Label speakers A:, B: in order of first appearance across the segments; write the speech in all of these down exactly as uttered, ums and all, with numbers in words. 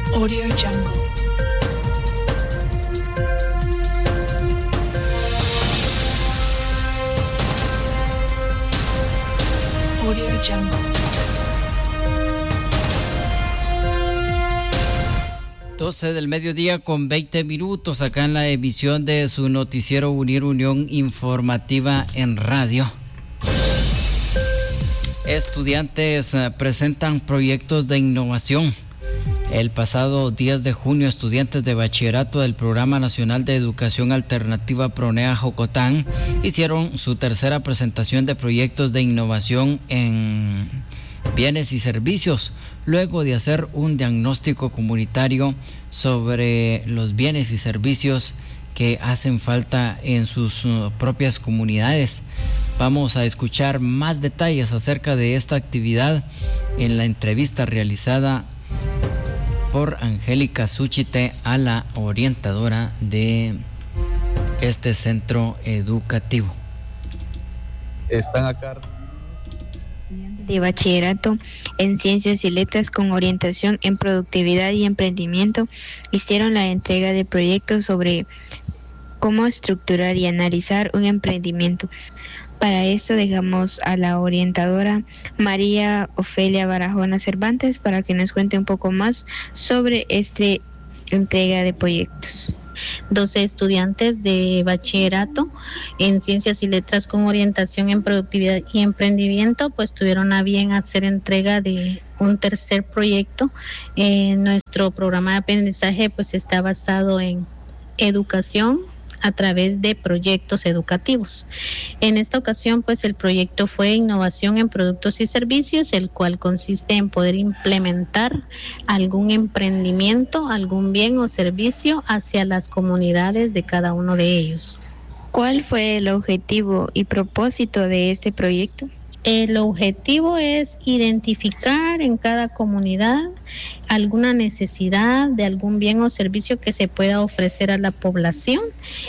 A: Audio Jungle. Audio Jungle.
B: doce del mediodía con veinte minutos acá en la emisión de su noticiero Unir Unión Informativa en radio. Estudiantes presentan proyectos de innovación. El pasado diez de junio, estudiantes de bachillerato del Programa Nacional de Educación Alternativa PRONEA Jocotán hicieron su tercera presentación de proyectos de innovación en bienes y servicios, luego de hacer un diagnóstico comunitario sobre los bienes y servicios que hacen falta en sus uh, propias comunidades. Vamos a escuchar más detalles acerca de esta actividad en la entrevista realizada por Angélica Suchite a la orientadora de este centro educativo.
C: Están acá
D: de bachillerato en Ciencias y Letras con orientación en productividad y emprendimiento hicieron la entrega de proyectos sobre cómo estructurar y analizar un emprendimiento. Para esto dejamos a la orientadora María Ofelia Barahona Cervantes para que nos cuente un poco más sobre esta entrega de proyectos.
E: doce estudiantes de bachillerato en Ciencias y Letras con orientación en productividad y emprendimiento pues tuvieron a bien hacer entrega de un tercer proyecto. Eh, nuestro programa de aprendizaje pues está basado en educación a través de proyectos educativos. En esta ocasión, pues el proyecto fue Innovación en Productos y Servicios, el cual consiste en poder implementar algún emprendimiento, algún bien o servicio hacia las comunidades de cada uno de ellos.
D: ¿Cuál fue el objetivo y propósito de este proyecto?
E: El objetivo es identificar en cada comunidad alguna necesidad de algún bien o servicio que se pueda ofrecer a la población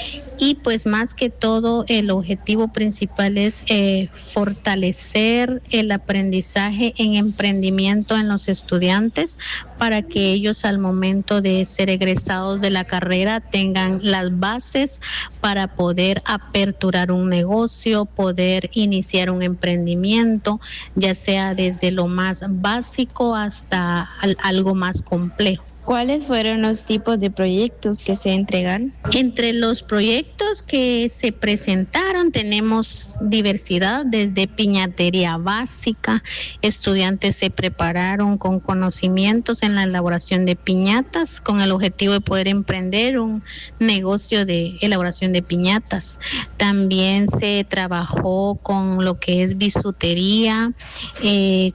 E: y pues más que todo el objetivo principal es eh, fortalecer el aprendizaje en emprendimiento en los estudiantes para que ellos al momento de ser egresados de la carrera tengan las bases para poder aperturar un negocio, poder iniciar un emprendimiento, ya sea desde lo más básico hasta al, algo más complejo.
D: ¿Cuáles fueron los tipos de proyectos que se entregaron?
E: Entre los proyectos que se presentaron tenemos diversidad, desde piñatería básica, estudiantes se prepararon con conocimientos en la elaboración de piñatas con el objetivo de poder emprender un negocio de elaboración de piñatas. También se trabajó con lo que es bisutería, eh,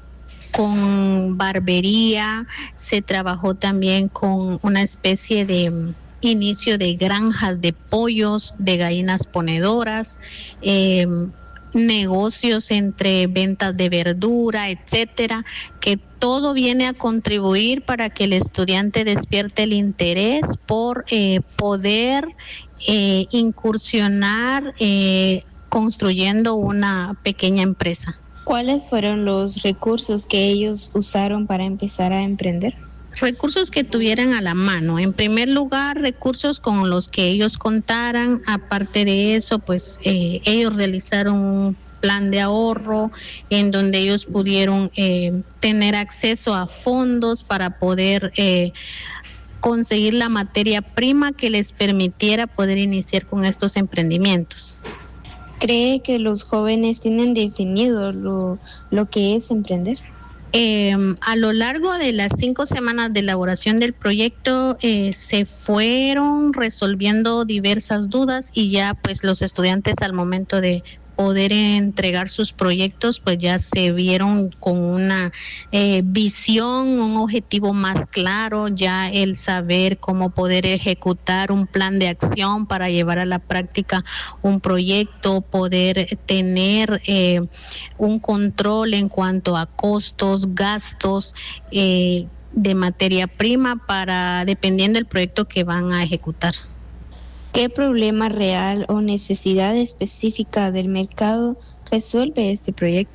E: con barbería, se trabajó también con una especie de inicio de granjas de pollos, de gallinas ponedoras, eh, negocios entre ventas de verdura, etcétera, que todo viene a contribuir para que el estudiante despierte el interés por eh, poder eh, incursionar eh, construyendo una pequeña empresa.
D: ¿Cuáles fueron los recursos que ellos usaron para empezar a emprender?
E: Recursos que tuvieran a la mano. En primer lugar, recursos con los que ellos contaran. Aparte de eso, pues eh, ellos realizaron un plan de ahorro en donde ellos pudieron eh, tener acceso a fondos para poder eh, conseguir la materia prima que les permitiera poder iniciar con estos emprendimientos.
D: ¿Cree que los jóvenes tienen definido lo, lo que es emprender?
E: Eh, a lo largo de las cinco semanas de elaboración del proyecto eh, se fueron resolviendo diversas dudas y ya pues los estudiantes al momento de poder entregar sus proyectos pues ya se vieron con una eh, visión, un objetivo más claro, ya el saber cómo poder ejecutar un plan de acción para llevar a la práctica un proyecto, poder tener eh, un control en cuanto a costos, gastos eh, de materia prima para dependiendo del proyecto que van a ejecutar.
D: ¿Qué problema real o necesidad específica del mercado resuelve este proyecto?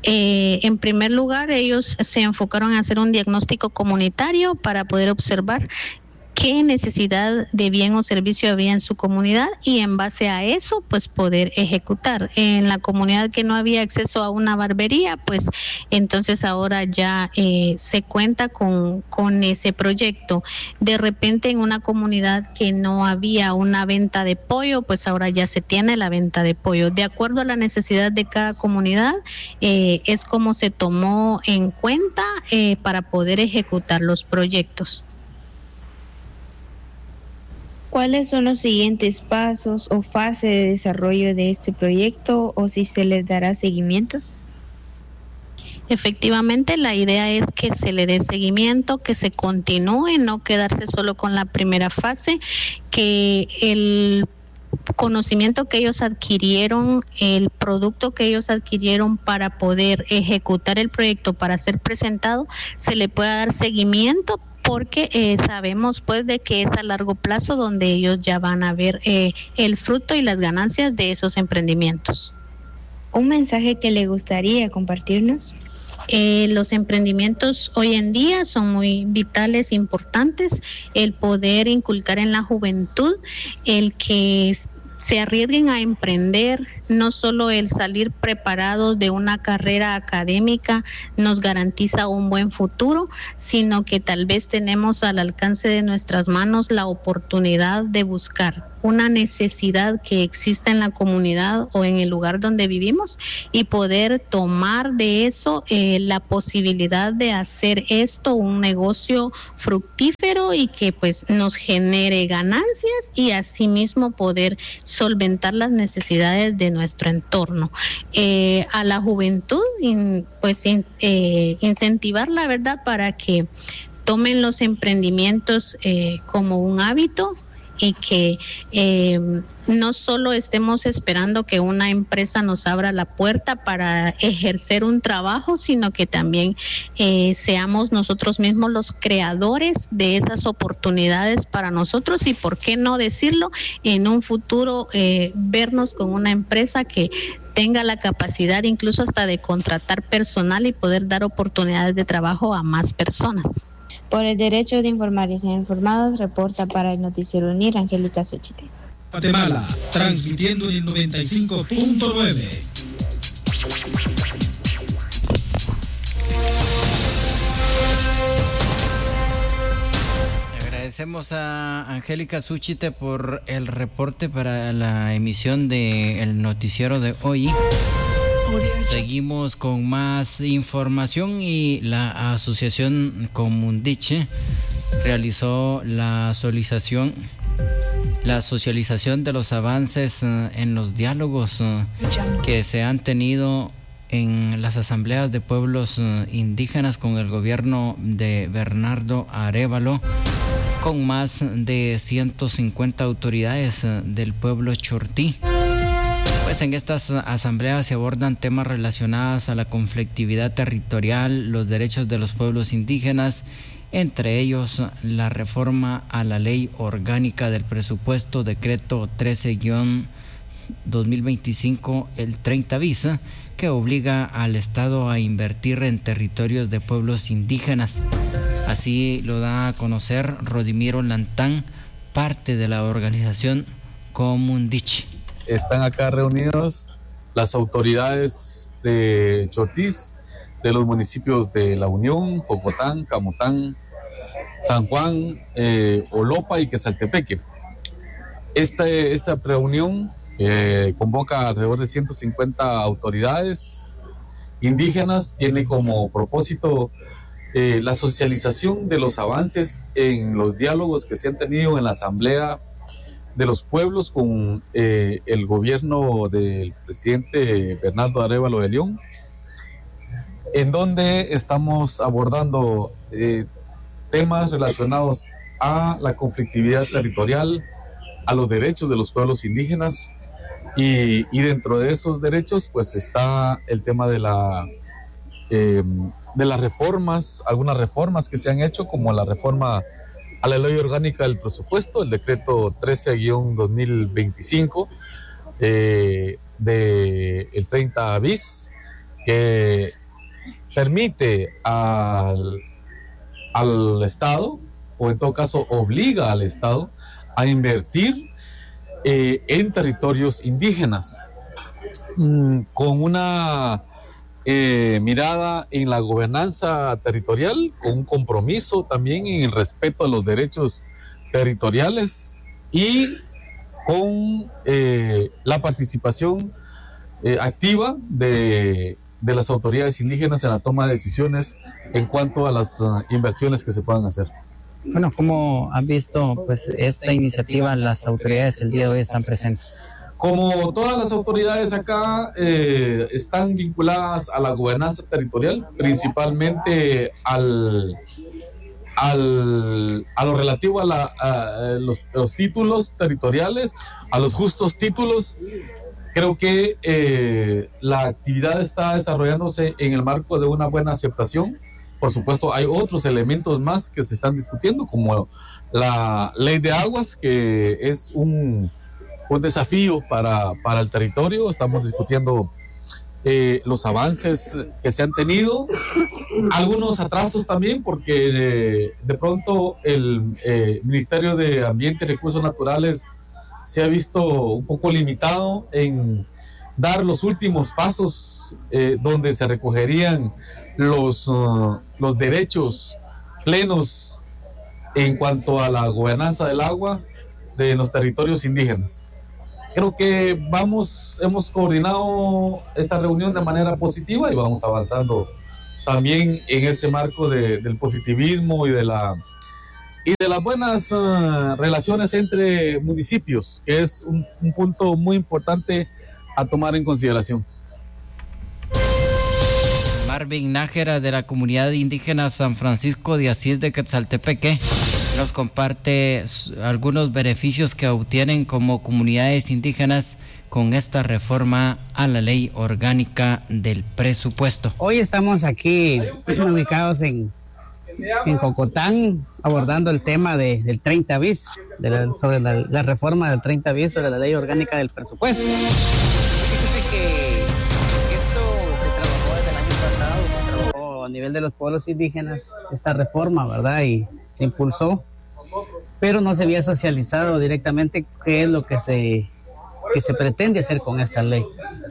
E: Eh, en primer lugar, ellos se enfocaron a hacer un diagnóstico comunitario para poder observar qué necesidad de bien o servicio había en su comunidad y en base a eso pues poder ejecutar. En la comunidad que no había acceso a una barbería, pues entonces ahora ya eh, se cuenta con, con ese proyecto. De repente en una comunidad que no había una venta de pollo, pues ahora ya se tiene la venta de pollo. De acuerdo a la necesidad de cada comunidad, eh, es como se tomó en cuenta eh, para poder ejecutar los proyectos.
D: ¿Cuáles son los siguientes pasos o fase de desarrollo de este proyecto o si se les dará seguimiento?
E: Efectivamente, la idea es que se le dé seguimiento, que se continúe, no quedarse solo con la primera fase, que el conocimiento que ellos adquirieron, el producto que ellos adquirieron para poder ejecutar el proyecto, para ser presentado, se le pueda dar seguimiento, porque eh, sabemos pues de que es a largo plazo donde ellos ya van a ver eh, el fruto y las ganancias de esos emprendimientos.
D: ¿Un mensaje que le gustaría compartirnos?
E: Eh, los emprendimientos hoy en día son muy vitales, importantes, el poder inculcar en la juventud, el que se arriesguen a emprender, no solo el salir preparados de una carrera académica nos garantiza un buen futuro, sino que tal vez tenemos al alcance de nuestras manos la oportunidad de buscar una necesidad que exista en la comunidad o en el lugar donde vivimos y poder tomar de eso eh, la posibilidad de hacer esto un negocio fructífero y que pues nos genere ganancias y asimismo poder solventar las necesidades de nuestro entorno. Eh, a la juventud, in, pues in, eh, incentivar la verdad para que tomen los emprendimientos eh, como un hábito y que eh, no solo estemos esperando que una empresa nos abra la puerta para ejercer un trabajo, sino que también eh, seamos nosotros mismos los creadores de esas oportunidades para nosotros y, por qué no decirlo, en un futuro eh, vernos con una empresa que tenga la capacidad incluso hasta de contratar personal y poder dar oportunidades de trabajo a más personas.
D: Por el derecho de informar y ser informados, reporta para el Noticiero UNIR, Angélica Suchite.
F: Guatemala, transmitiendo en el noventa y cinco punto nueve.
B: Agradecemos a Angélica Suchite por el reporte para la emisión del noticiero de hoy. Seguimos con más información y la asociación Comundiche realizó la socialización, la socialización de los avances en los diálogos que se han tenido en las asambleas de pueblos indígenas con el gobierno de Bernardo Arévalo, con más de ciento cincuenta autoridades del pueblo chortí. Pues en estas asambleas se abordan temas relacionados a la conflictividad territorial, los derechos de los pueblos indígenas, entre ellos la reforma a la ley orgánica del presupuesto, decreto trece guión dos mil veinticinco, el treinta bis, que obliga al Estado a invertir en territorios de pueblos indígenas. Así lo da a conocer Rodimiro Lantán, parte de la organización Comundiche.
C: Están acá reunidos las autoridades de Chortís, de los municipios de La Unión, Jocotán, Camotán, San Juan, eh, Olopa y Quetzaltepeque. Esta, esta reunión eh, convoca alrededor de ciento cincuenta autoridades indígenas, tiene como propósito eh, la socialización de los avances en los diálogos que se han tenido en la Asamblea de los Pueblos con eh, el gobierno del presidente Bernardo Arévalo de León, en donde estamos abordando eh, temas relacionados a la conflictividad territorial, a los derechos de los pueblos indígenas, y, y dentro de esos derechos pues está el tema de la eh, de las reformas, algunas reformas que se han hecho, como la reforma a la ley orgánica del presupuesto, el decreto trece guión dos mil veinticinco, eh, de el treinta bis, que permite al, al Estado, o en todo caso obliga al Estado a invertir eh, en territorios indígenas, mm, con una eh, mirada en la gobernanza territorial, con un compromiso también en el respeto a los derechos territoriales y con eh, la participación eh, activa de, de las autoridades indígenas en la toma de decisiones en cuanto a las uh, inversiones que se puedan hacer.
G: Bueno, ¿cómo han visto pues esta iniciativa las autoridades que el día de hoy están presentes?
C: Como todas las autoridades acá eh, están vinculadas a la gobernanza territorial, principalmente al, al, a lo relativo a, la, a los, los títulos territoriales, a los justos títulos. Creo que eh, la actividad está desarrollándose en el marco de una buena aceptación. Por supuesto, hay otros elementos más que se están discutiendo, como la ley de aguas, que es un, un desafío para, para el territorio. Estamos discutiendo eh, los avances que se han tenido, algunos atrasos también, porque eh, de pronto el eh, Ministerio de Ambiente y Recursos Naturales se ha visto un poco limitado en dar los últimos pasos eh, donde se recogerían los, uh, los derechos plenos en cuanto a la gobernanza del agua de los territorios indígenas. Creo que vamos, hemos coordinado esta reunión de manera positiva y vamos avanzando también en ese marco de, del positivismo y de la y de las buenas uh, relaciones entre municipios, que es un, un punto muy importante a tomar en consideración.
B: Marvin Nájera, de la comunidad indígena San Francisco de Asís de Quetzaltepeque, nos comparte algunos beneficios que obtienen como comunidades indígenas con esta reforma a la ley orgánica del presupuesto.
H: Hoy estamos aquí ubicados en, en Jocotán, abordando el tema de, del treinta bis, de la, sobre la, la reforma del treinta bis sobre la ley orgánica del presupuesto. Fíjese que esto se trabajó desde el año pasado, se trabajó a nivel de los pueblos indígenas, esta reforma, ¿verdad? Y se impulsó, pero no se había socializado directamente qué es lo que se, que se pretende hacer con esta ley.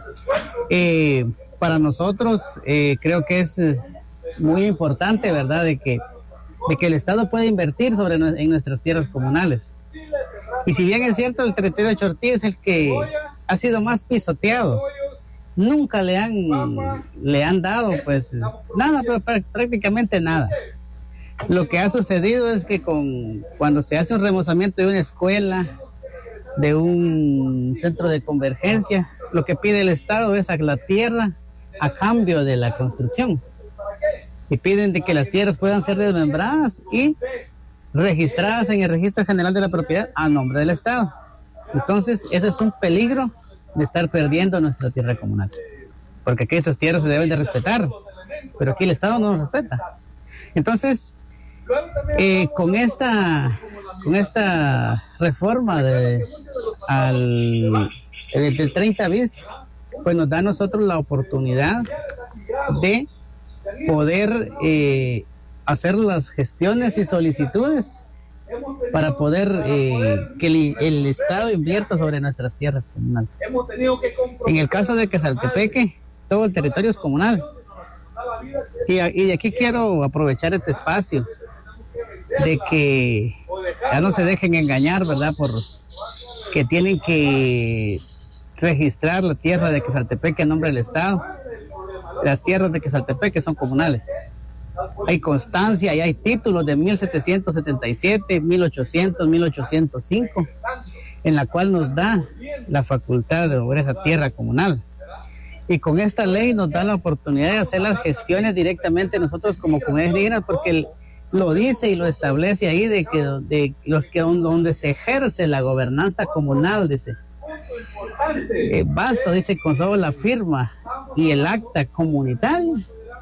H: Eh, para nosotros eh, creo que es muy importante, ¿verdad?, de que de que el Estado puede invertir sobre en nuestras tierras comunales. Y si bien es cierto, el territorio de Chortí es el que ha sido más pisoteado, nunca le han, le han dado pues nada, pero prácticamente nada. Lo que ha sucedido es que con, cuando se hace un remozamiento de una escuela, de un centro de convergencia, lo que pide el Estado es a la tierra a cambio de la construcción. Y piden de que las tierras puedan ser desmembradas y registradas en el Registro General de la Propiedad a nombre del Estado. Entonces, eso es un peligro de estar perdiendo nuestra tierra comunal. Porque aquí estas tierras se deben de respetar, pero aquí el Estado no nos respeta. Entonces, eh, con esta con esta reforma de, al, del treinta bis, pues nos da a nosotros la oportunidad de poder eh, hacer las gestiones y solicitudes para poder eh, que el, el Estado invierta sobre nuestras tierras comunales. En el caso de Quetzaltepeque, todo el territorio es comunal. Y, y de aquí quiero aprovechar este espacio de que ya no se dejen engañar, ¿verdad?, por que tienen que registrar la tierra de Quetzaltepeque en nombre del Estado. Las tierras de Quetzaltepeque son comunales. Hay constancia y hay títulos de mil setecientos setenta y siete, mil ochocientos, mil ochocientos cinco, en la cual nos da la facultad de obrar esa tierra comunal. Y con esta ley nos da la oportunidad de hacer las gestiones directamente nosotros como comunidades indígenas, porque lo dice y lo establece ahí de que de los que donde se ejerce la gobernanza comunal, dice. Eh, basta, dice, con solo la firma y el acta comunitario,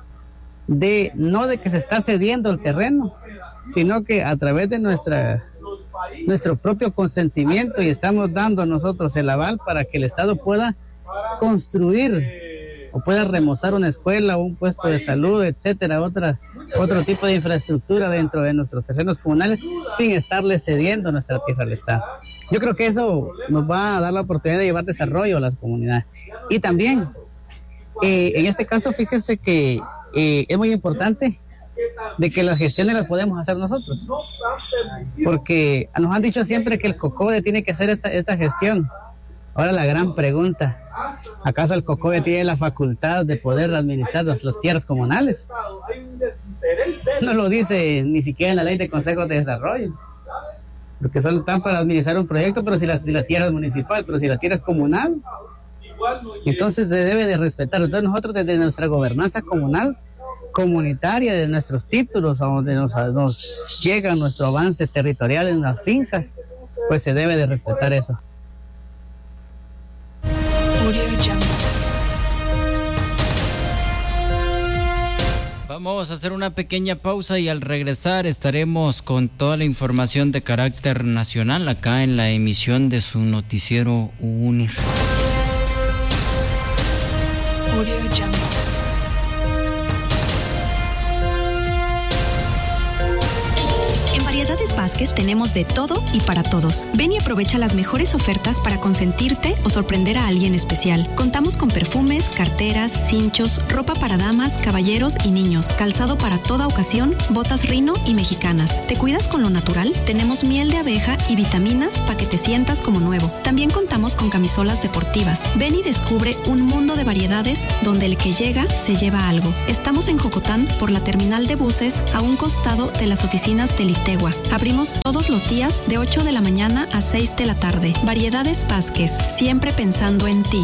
H: de no de que se está cediendo el terreno, sino que a través de nuestra nuestro propio consentimiento, y estamos dando nosotros el aval para que el Estado pueda construir o pueda remozar una escuela, un puesto de salud, etcétera, otra, otro tipo de infraestructura dentro de nuestros terrenos comunales, sin estarle cediendo nuestra tierra al Estado. Yo creo que eso nos va a dar la oportunidad de llevar desarrollo a las comunidades. Y también, eh, en este caso, fíjese que eh, es muy importante de que las gestiones las podemos hacer nosotros, porque nos han dicho siempre que el COCODE tiene que hacer esta, esta gestión. Ahora la gran pregunta, ¿acaso el COCODE tiene la facultad de poder administrar las, las tierras comunales? No lo dice ni siquiera en la ley de consejos de desarrollo, porque solo están para administrar un proyecto, pero si la, si la tierra es municipal, pero si la tierra es comunal, entonces se debe de respetar. Entonces nosotros desde nuestra gobernanza comunal, comunitaria, de nuestros títulos, a donde nos, nos llega nuestro avance territorial en las fincas, pues se debe de respetar eso.
B: Vamos a hacer una pequeña pausa y al regresar estaremos con toda la información de carácter nacional acá en la emisión de su noticiero UNIR.
A: Audio Jungle.
I: Variedades Vázquez tenemos de todo y para todos. Ven y aprovecha las mejores ofertas para consentirte o sorprender a alguien especial. Contamos con perfumes, carteras, cinchos, ropa para damas, caballeros y niños, calzado para toda ocasión, botas Rino y mexicanas. ¿Te cuidas con lo natural? Tenemos miel de abeja y vitaminas para que te sientas como nuevo. También contamos con camisolas deportivas. Ven y descubre un mundo de variedades donde el que llega se lleva algo. Estamos en Jocotán por la terminal de buses a un costado de las oficinas del Itegua. Abrimos todos los días de ocho de la mañana a seis de la tarde. Variedades Vázquez, siempre pensando en ti.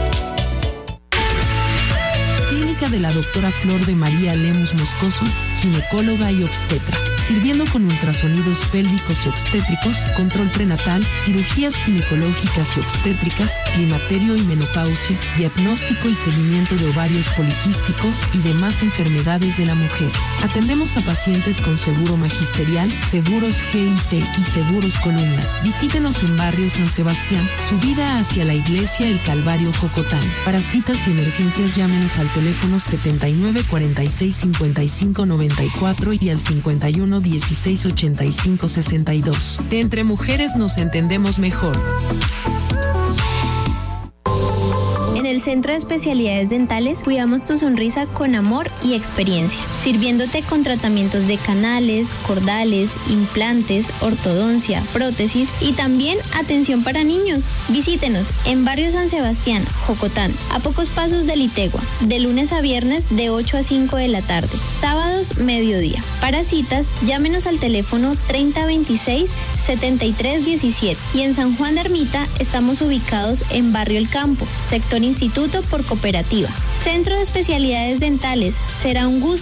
J: Clínica de la doctora Flor de María Lemus Moscoso, ginecóloga y obstetra, sirviendo con ultrasonidos pélvicos y obstétricos, control prenatal, cirugías ginecológicas y obstétricas, climaterio y menopausia, diagnóstico y seguimiento de ovarios poliquísticos y demás enfermedades de la mujer. Atendemos a pacientes con seguro magisterial, seguros G I T y seguros Columna. Visítenos en Barrio San Sebastián, subida hacia la iglesia El Calvario Jocotán. Para citas y emergencias llámenos al teléfono setenta y nueve cuarenta y seis cincuenta y cinco noventa y cuatro y al cincuenta y uno dieciséis ochenta y cinco sesenta y dos. De Entre Mujeres nos entendemos mejor.
K: En el Centro de Especialidades Dentales cuidamos tu sonrisa con amor y experiencia, sirviéndote con tratamientos de canales, cordales, implantes, ortodoncia, prótesis y también atención para niños. Visítenos en Barrio San Sebastián, Jocotán, a pocos pasos del Itegua, de lunes a viernes de ocho a cinco de la tarde, sábados mediodía. Para citas, llámenos al teléfono treinta veintiséis setenta y tres diecisiete y en San Juan de Ermita estamos ubicados en Barrio El Campo, sector Instituto por Cooperativa. Centro de Especialidades Dentales, será un gusto